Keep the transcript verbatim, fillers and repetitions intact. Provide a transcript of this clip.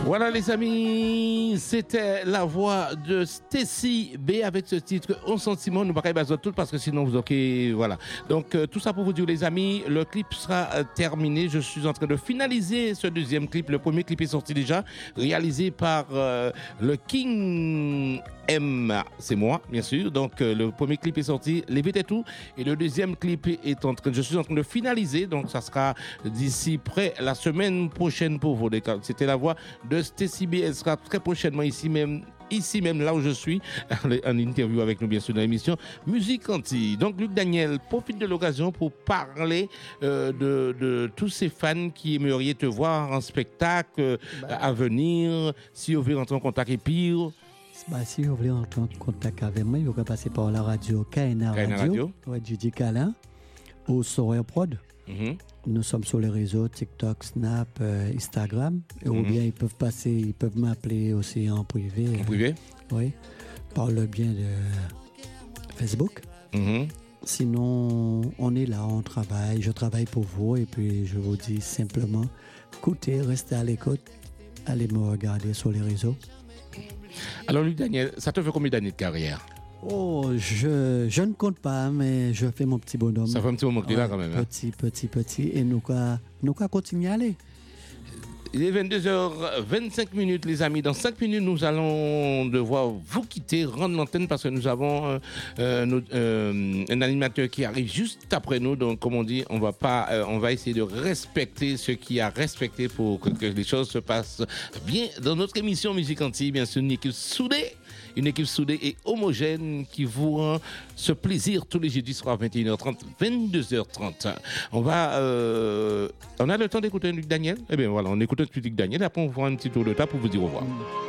Voilà les amis, c'était la voix de Stacy B avec ce titre On Sentiment, nous pas besoin tout parce que sinon vous ok, voilà. Donc euh, tout ça pour vous dire les amis, le clip sera euh, terminé, je suis en train de finaliser ce deuxième clip, le premier clip est sorti déjà, réalisé par euh, le King M, c'est moi bien sûr, donc euh, le premier clip est sorti, les vêtements tout, et le deuxième clip est en train, je suis en train de finaliser, donc ça sera d'ici près la semaine prochaine pour vous. C'était la voix de Stacy B, elle sera très prochainement ici même, ici même là où je suis, en interview avec nous bien sûr dans l'émission Musique Antilles. Donc Luc Daniel profite de l'occasion pour parler euh, de, de tous ces fans qui aimeraient te voir en spectacle euh, bah. à venir, si vous voulez rentrer en contact et pire. Bah, si vous voulez entrer en contact avec moi, vous pouvez passer par la radio K N A Radio, Radio. Ouais, Didi Calin, ou Soria Prod. Mm-hmm. Nous sommes sur les réseaux TikTok, Snap, euh, Instagram. Mm-hmm. Ou bien ils peuvent passer, ils peuvent m'appeler aussi en privé. En privé? Euh, oui, par le bien de Facebook. Mm-hmm. Sinon, on est là, on travaille. Je travaille pour vous et puis je vous dis simplement, écoutez, restez à l'écoute, allez me regarder sur les réseaux. Alors Luc Daniel, ça te fait combien d'années de carrière? Oh, je, je ne compte pas, mais je fais mon petit bonhomme. Ça fait un petit moment que tu es là quand même. Hein? Petit, petit, petit, et nous quoi, nous quoi continuer à aller. Il est vingt-deux heures vingt-cinq minutes, les amis. Dans cinq minutes, nous allons devoir vous quitter, rendre l'antenne parce que nous avons euh, euh, notre, euh, un animateur qui arrive juste après nous. Donc, comme on dit, on va pas, euh, on va essayer de respecter ce qui a respecté pour que, que les choses se passent bien dans notre émission Musique Antilles. Bien sûr, une équipe soudée. Une équipe soudée et homogène qui vous rend ce plaisir tous les jeudis soirs à vingt et une heures trente, vingt-deux heures trente. On va, euh, on a le temps d'écouter Luc Daniel. Eh bien voilà, on écoute un petit Luc Daniel. Après on fera un petit tour de table pour vous dire au revoir.